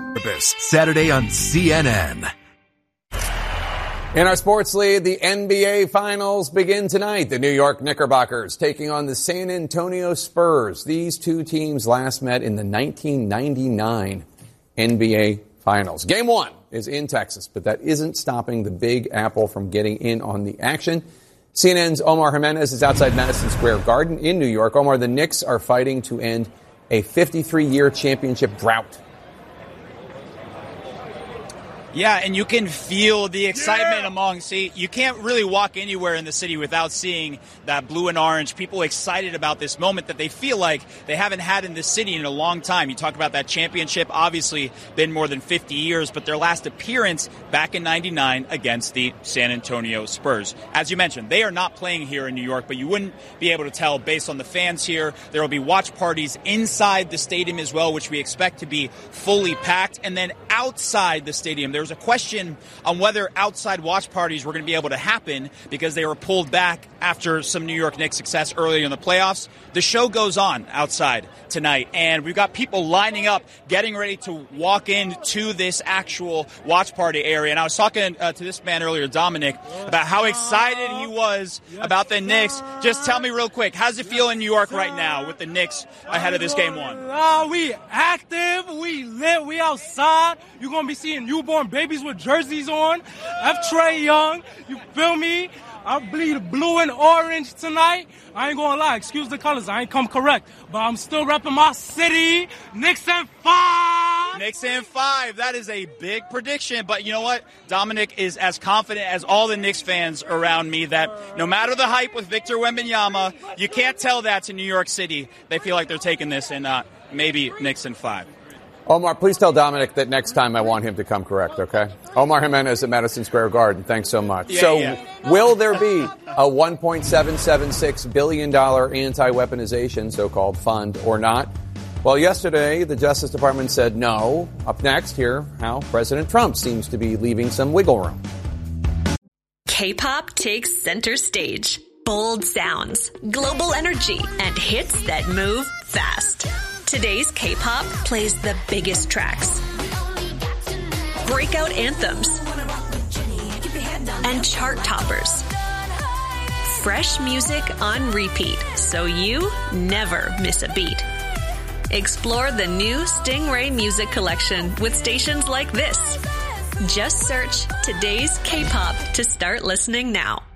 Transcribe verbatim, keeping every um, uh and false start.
Saturday on C N N. In our sports lead, the N B A Finals begin tonight. The New York Knickerbockers taking on the San Antonio Spurs. These two teams last met in the nineteen ninety-nine N B A Finals. Game one is in Texas, but that isn't stopping the Big Apple from getting in on the action. C N N's Omar Jimenez is outside Madison Square Garden in New York. Omar, the Knicks are fighting to end a fifty-three year championship drought. Yeah, and you can feel the excitement yeah. among, see, you can't really walk anywhere in the city without seeing that blue and orange, people excited about this moment that they feel like they haven't had in this city in a long time. You talk about that championship, obviously been more than fifty years, but their last appearance back in ninety-nine against the San Antonio Spurs. As you mentioned, they are not playing here in New York, but you wouldn't be able to tell based on the fans here. There will be watch parties inside the stadium as well, which we expect to be fully packed, and then outside the stadium, there was a question on whether outside watch parties were going to be able to happen because they were pulled back after some New York Knicks success earlier in the playoffs. The show goes on outside tonight, and we've got people lining up, getting ready to walk into this actual watch party area. And I was talking uh, to this man earlier, Dominic, about how excited he was about the Knicks. Just tell me real quick, how's it feel in New York right now with the Knicks ahead of this game one? Uh, we active, we lit, we outside. You're going to be seeing newborn babies with jerseys on. F. Trae Young, you feel me? I bleed blue and orange tonight. I ain't gonna lie, excuse the colors, I ain't come correct. But I'm still repping my city. Knicks in five! Knicks in five. That is a big prediction. But you know what? Dominic is as confident as all the Knicks fans around me that no matter the hype with Victor Wembanyama, you can't tell that to New York City. They feel like they're taking this and uh, maybe Knicks in five. Omar, please tell Dominic that next time I want him to come correct, okay? Omar Jimenez at Madison Square Garden. Thanks so much. Yeah, so yeah. will there be a one point seven seven six billion dollars anti-weaponization, so-called fund, or not? Well, yesterday, the Justice Department said no. Up next, here, how President Trump seems to be leaving some wiggle room. K-pop takes center stage. Bold sounds, global energy, and hits that move fast. Today's K-pop plays the biggest tracks, breakout anthems, and chart toppers. Fresh music on repeat, so you never miss a beat. Explore the new Stingray Music Collection with stations like this. Just search Today's K-pop to start listening now.